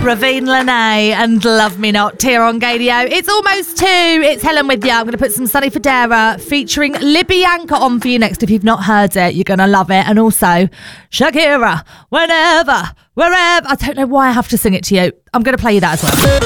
Ravine Lene and Love Me Not here on Gadio. It's almost 2. It's Helen with you. I'm going to put some Sunny Fodera featuring Libby Anchor on for you next. If you've not heard it, you're going to love it. And also Shakira, Whenever, Wherever. I don't know why I have to sing it to you. I'm going to play you that as well.